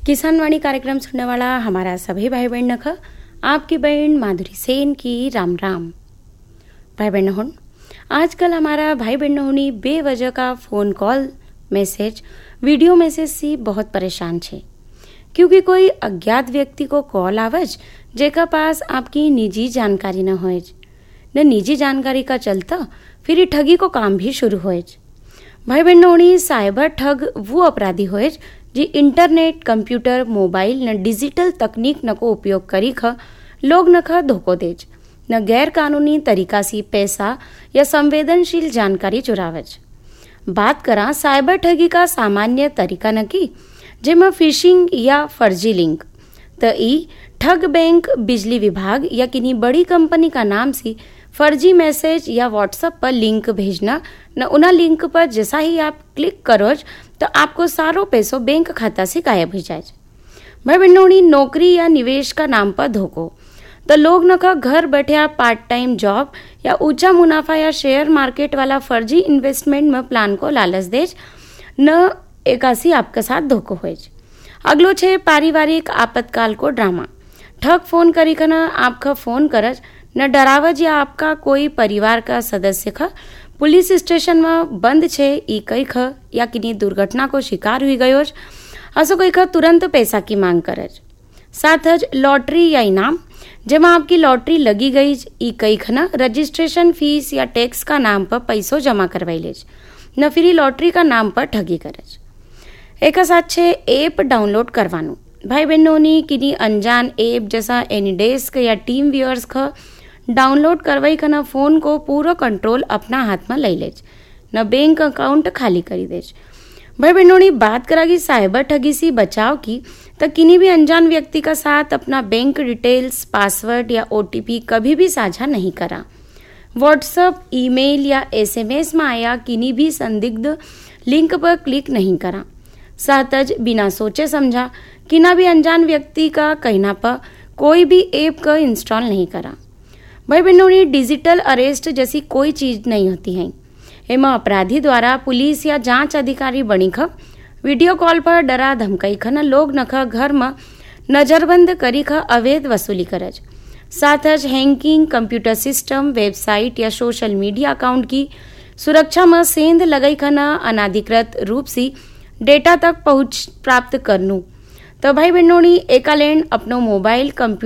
किसान वाणी कार्यक्रम सुनने वाला हमारा सभी भाई बहन का आपकी बहन माधुरी सेन की राम राम। भाई बहन, आजकल हमारा भाई बहनों बेवजह का phone call message video message से बहुत परेशान छे, क्योंकि कोई अज्ञात व्यक्ति को कॉल आवज जेका पास आपकी निजी जानकारी न होए न निजी जानकारी का चलता फिर ये ठगी को काम भी शुरू होए। भाई बहनों, साइबर ठग वो अपराधी होए जी इंटरनेट, कंप्यूटर, मोबाइल न डिजिटल तकनीक न को उपयोग करी ख लोग न ख धोखो देज न गैर कानूनी तरीका से पैसा या संवेदनशील जानकारी चुरावज। बात करा साइबर ठगी का सामान्य तरीका न की जेमा फिशिंग या फर्जी लिंक त ई ठग बैंक, बिजली विभाग या किन्हीं बड़ी कंपनी का नाम से फर्जी मैसेज या व्हाट्सएप पर लिंक भेजना न उना लिंक पर जैसा ही आप क्लिक करो तो आपको सारो पैसों बैंक खाता से गायब हो जाए। भाई बहनों, नौकरी या निवेश का नाम पर धोखो तो लोग न का घर बैठे आप पार्ट टाइम जॉब या ऊंचा मुनाफा या शेयर मार्केट वाला फर्जी इन्वेस्टमेंट में प्लान को लालच देज न एकासी आपके साथ धोखो हो। अगलो छे पारिवारिक आपातकाल को ड्रामा। ठग फोन करी खना आपका फोन करज न डरावज या आपका कोई परिवार का सदस्य ख पुलिस स्टेशन में बंद छे ई कई ख या किन्हीं दुर्घटना को शिकार हुई गयो असो कई ख तुरंत पैसा की मांग करज। साथ लॉटरी या इनाम जेमा आपकी लॉटरी लगी गई ई कई ख न रजिस्ट्रेशन फीस या टैक्स का नाम पर पैसों जमा करवाई लेज न फिर लॉटरी का नाम पर ठगी करज। एक साथ छे ऐप डाउनलोड करवानू। भाई बहनों, किन्हीं अनजान ऐप जैसा एनीडेस्क या टीम व्यूअर्स ख डाउनलोड करवाई का न फोन को पूरा कंट्रोल अपना हाथ में ले लेज न बैंक अकाउंट खाली करी देज। भाई बहनों, बात करेगी साइबर ठगी से बचाव की तो किन्हीं भी अनजान व्यक्ति का साथ अपना बैंक डिटेल्स, पासवर्ड या ओटीपी कभी भी साझा नहीं करा। व्हाट्सएप, ईमेल या एसएमएस में आया किन्हीं भी संदिग्ध लिंक पर क्लिक नहीं करा। साथ बिना सोचे समझा किना भी अनजान व्यक्ति का कहना पर कोई भी ऐप का इंस्टॉल नहीं करा। भाई बहनों, डिजिटल अरेस्ट जैसी कोई चीज नहीं होती है। एमा अपराधी द्वारा पुलिस या जांच अधिकारी बनी ख वीडियो कॉल पर डरा धमकाई ख न लोग न ख घर में नजरबंद करी ख अवैध वसूली करज। साथ हैकिंग, कंप्यूटर सिस्टम, वेबसाइट या सोशल मीडिया अकाउंट की सुरक्षा में सेंध लगाई ख न अनाधिकृत रूप से डेटा तक पहुंच प्राप्त करनू। तो भाई बहनों, एकालेन अपनो मोबाइल, कंप्यूटर